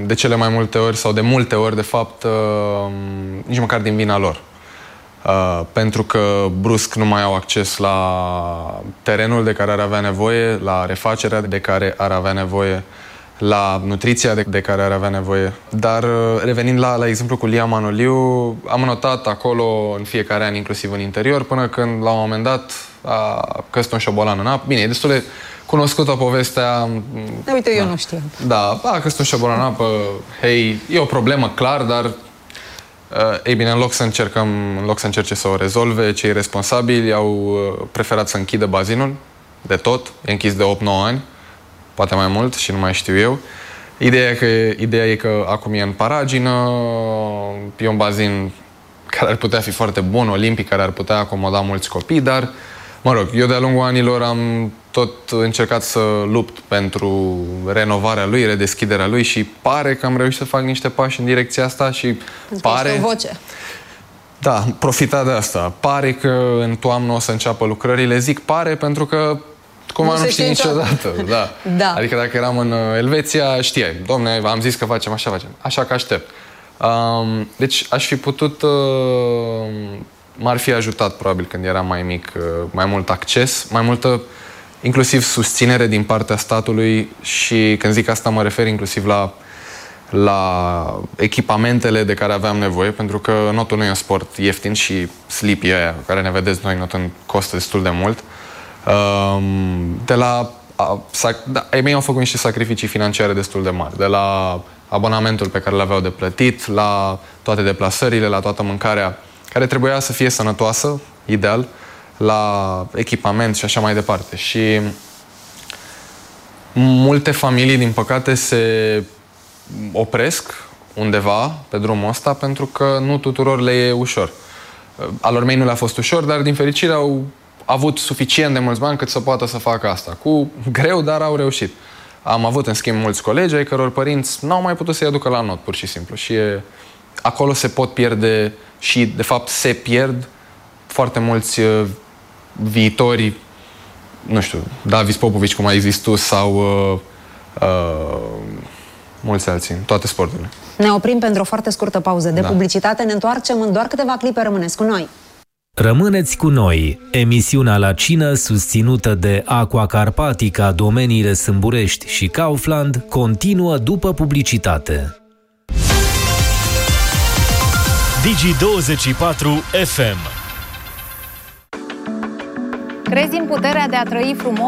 de cele mai multe ori sau de multe ori, de fapt, nici măcar din vina lor. Pentru că brusc nu mai au acces la terenul de care ar avea nevoie, la refacerea de care ar avea nevoie, la nutriția de care ar avea nevoie. Dar revenind la exemplu cu Lia Manoliu, am notat acolo în fiecare an, inclusiv în interior, până când la un moment dat a căzut un șobolan în apă. Bine, e destul de cunoscută povestea. Uite, eu nu știu. Da, a căzut un șobolan în apă. Hei, e o problemă, clar, dar ei bine, în loc să încerce să o rezolve, cei responsabili au preferat să închidă bazinul de tot. E închis de 8-9 ani, poate mai mult și nu mai știu eu. Ideea e că acum e în paragină, e un bazin care ar putea fi foarte bun, olimpic, care ar putea acomoda mulți copii, dar, mă rog, eu de-a lungul anilor am tot încercat să lupt pentru renovarea lui, redeschiderea lui și pare că am reușit să fac niște pași în direcția asta și pare... Este o voce. Da, profita de asta. Pare că în toamnă o să înceapă lucrările. Zic pare pentru că cumva nu știi niciodată. Da. Da. Adică dacă eram în Elveția, știai, domne, am zis că facem așa, facem. Așa că aștept. Deci aș fi putut... m-ar fi ajutat, probabil, când eram mai mic, mai mult acces, mai multă, inclusiv susținere din partea statului și când zic asta mă refer inclusiv la echipamentele de care aveam nevoie, pentru că notul nu e un sport ieftin și slipii aia care ne vedeți noi notând costă destul de mult. Ei mei au făcut niște sacrificii financiare destul de mari, de la abonamentul pe care l-aveau de plătit, la toate deplasările, la toată mâncarea care trebuia să fie sănătoasă, ideal, la echipament și așa mai departe. Și multe familii, din păcate, se opresc undeva pe drumul ăsta pentru că nu tuturor le e ușor. Alor mei nu le-a fost ușor, dar din fericire au avut suficient de mulți bani cât să poată să facă asta. Cu greu, dar au reușit. Am avut, în schimb, mulți colegi ai căror părinți n-au mai putut să-i aducă la not, pur și simplu. Și acolo se pot pierde și, de fapt, se pierd foarte mulți viitori, nu știu, Davis Popovici, cum ai zis tu, sau mulți alții, în toate sporturile. Ne oprim pentru o foarte scurtă pauză de publicitate. Ne întoarcem în doar câteva clipe. Rămâneți cu noi! Rămâneți cu noi! Emisiunea La Cină, susținută de Aqua Carpatica, Domeniile Sâmburești și Kaufland, continuă după publicitate. Digi24 FM. Crezi în puterea de a trăi frumos?